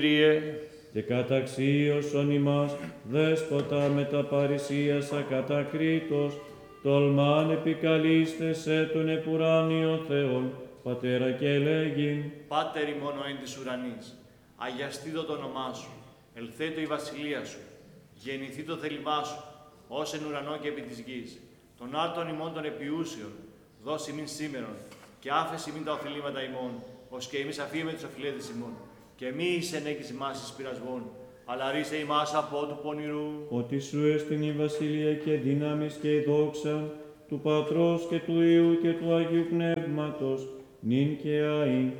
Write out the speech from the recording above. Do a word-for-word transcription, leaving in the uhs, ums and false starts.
Κύριε, και καταξίωσον ημάς δέσποτα με τα παρησίας ακατακρίτως, τολμάν επικαλείστε τον επουράνιο Θεόν, Πατέρα και λέγειν. Πάτερ ημών ο εν της ουρανής, αγιαστήτω το όνομά σου, ελθέτω η βασιλεία σου, γεννηθεί το θέλημά σου, ως εν ουρανό και επί της γης. Των άρτων ημών των επιούσεων, δώσει μην σήμερον, και άφεση μην τα οφειλήματα ημών, ως και εμείς αφήμε τους οφειλέτες ημών. Και μη εις ενέκεις ημάς εις πειρασμών, αλλά ρίσε ημάς από του πονηρού. Ότι σου έστειν η βασιλεία και δύναμις και η δόξα του Πατρός και του Υιού και του Αγίου Πνεύματος, νυν και αεί